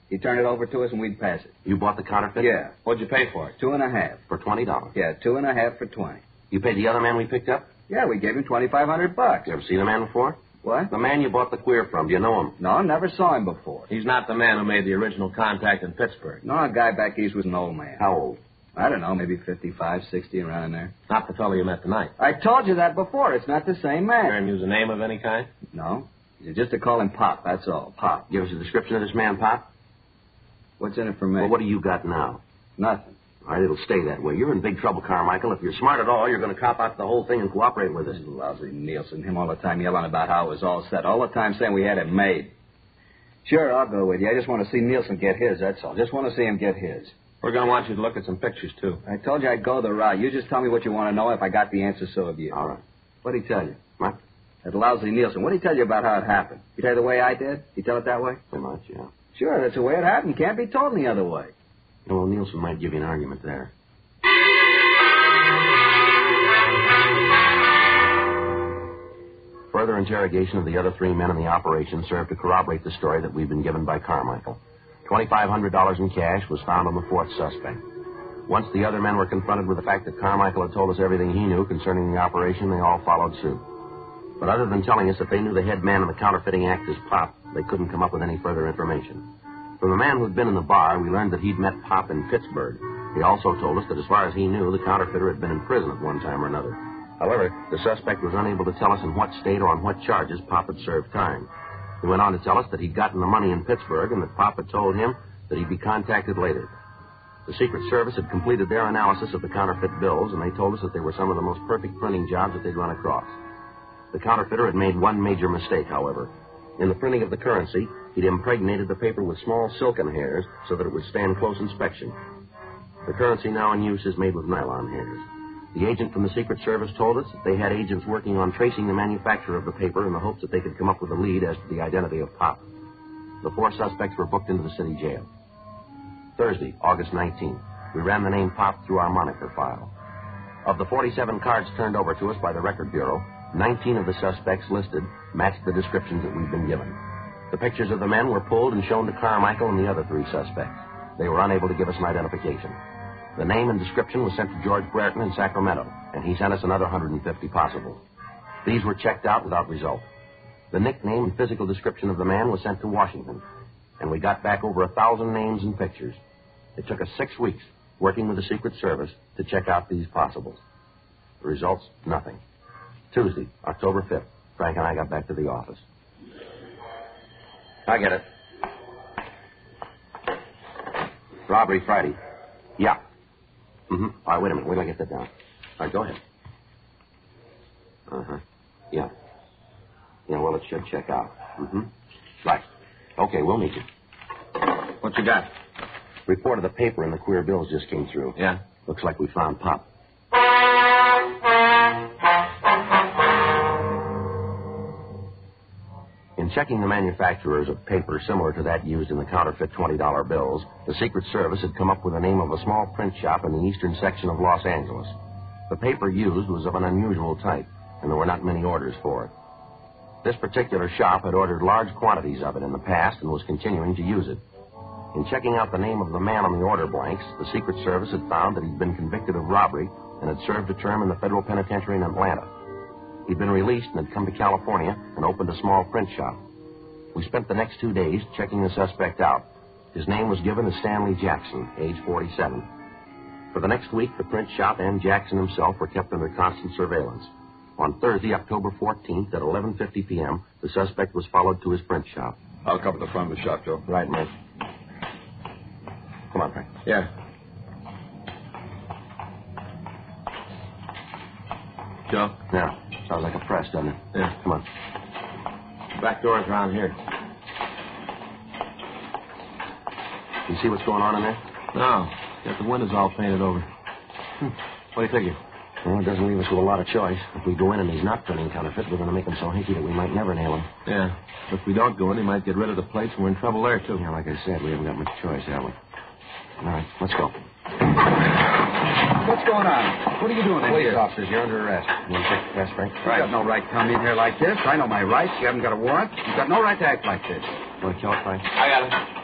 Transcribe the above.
He'd turn it over to us and we'd pass it. You bought the counterfeit? Yeah. What'd you pay for it? $2.50. For $20? Yeah, $2.50 for 20. You paid the other man we picked up? Yeah, we gave him $2,500. You ever seen the man before? What? The man you bought the queer from. Do you know him? No, never saw him before. He's not the man who made the original contact in Pittsburgh. No, a guy back east was an old man. How old? I don't know, maybe 55, 60, around there. Not the fellow you met tonight. I told you that before. It's not the same man. Can use a name of any kind? No. Just to call him Pop, that's all. Pop. Give us a description of this man, Pop. What's in it for me? Well, what do you got now? Nothing. All right, it'll stay that way. You're in big trouble, Carmichael. If you're smart at all, you're going to cop out the whole thing and cooperate with us. Lousy Nielsen. Him all the time yelling about how it was all set. All the time saying we had it made. Sure, I'll go with you. I just want to see Nielsen get his, that's all. Just want to see him get his. We're going to want you to look at some pictures, too. I told you I'd go the route. You just tell me what you want to know. If I got the answer, so have you. All right. What'd he tell you? What? That lousy Nielsen. What'd he tell you about how it happened? He tell you the way I did? He tell it that way? Pretty much, yeah. Sure, that's the way it happened. Can't be told any other way. Well, Nielsen might give you an argument there. Further interrogation of the other three men in the operation served to corroborate the story that we've been given by Carmichael. $2,500 in cash was found on the fourth suspect. Once the other men were confronted with the fact that Carmichael had told us everything he knew concerning the operation, they all followed suit. But other than telling us that they knew the head man in the counterfeiting act as Pop, they couldn't come up with any further information. From the man who'd been in the bar, we learned that he'd met Pop in Pittsburgh. He also told us that as far as he knew, the counterfeiter had been in prison at one time or another. However, the suspect was unable to tell us in what state or on what charges Pop had served time. He went on to tell us that he'd gotten the money in Pittsburgh and that Pop had told him that he'd be contacted later. The Secret Service had completed their analysis of the counterfeit bills, and they told us that they were some of the most perfect printing jobs that they'd run across. The counterfeiter had made one major mistake, however. In the printing of the currency, he'd impregnated the paper with small silken hairs so that it would stand close inspection. The currency now in use is made with nylon hairs. The agent from the Secret Service told us that they had agents working on tracing the manufacturer of the paper in the hopes that they could come up with a lead as to the identity of Pop. The four suspects were booked into the city jail. Thursday, August 19th, we ran the name Pop through our moniker file. Of the 47 cards turned over to us by the Record Bureau, 19 of the suspects listed matched the descriptions that we'd been given. The pictures of the men were pulled and shown to Carmichael and the other three suspects. They were unable to give us an identification. The name and description was sent to George Brereton in Sacramento, and he sent us another 150 possible. These were checked out without result. The nickname and physical description of the man was sent to Washington, and we got back over 1,000 names and pictures. It took us 6 weeks, working with the Secret Service, to check out these possibles. The results, nothing. Tuesday, October 5th, Frank and I got back to the office. I get it. Robbery Friday. Yeah. Mm-hmm. All right, wait a minute. Wait till I get that down. All right, go ahead. Uh-huh. Yeah. Yeah, well, it should check out. Mm-hmm. Right. Okay, we'll meet you. What you got? Report of the paper and the queer bills just came through. Yeah? Looks like we found Pop. In checking the manufacturers of paper similar to that used in the counterfeit $20 bills, the Secret Service had come up with the name of a small print shop in the eastern section of Los Angeles. The paper used was of an unusual type, and there were not many orders for it. This particular shop had ordered large quantities of it in the past and was continuing to use it. In checking out the name of the man on the order blanks, the Secret Service had found that he'd been convicted of robbery and had served a term in the federal penitentiary in Atlanta. He'd been released and had come to California and opened a small print shop. We spent the next 2 days checking the suspect out. His name was given as Stanley Jackson, age 47. For the next week, the print shop and Jackson himself were kept under constant surveillance. On Thursday, October 14th, at 11:50 p.m., the suspect was followed to his print shop. I'll cover the front of the shop, Joe. Right, Mike. Come on, Frank. Yeah. Joe? Yeah. Sounds like a press, doesn't it? Yeah. Come on. Back door's around here. You see what's going on in there? No. Got the windows all painted over. What do you figure? Well, it doesn't leave us with a lot of choice. If we go in and he's not printing counterfeit, we're going to make him so hinky that we might never nail him. Yeah. If we don't go in, he might get rid of the place, and we're in trouble there, too. Yeah, like I said, we haven't got much choice, have we? All right, let's go. What's going on? What are you doing in Police here? officers, you're under arrest. You want to check the press, Frank? You got no right to come in here like this. I know my rights. You haven't got a warrant. You've got no right to act like this. Want to kill it, Frank? I got it.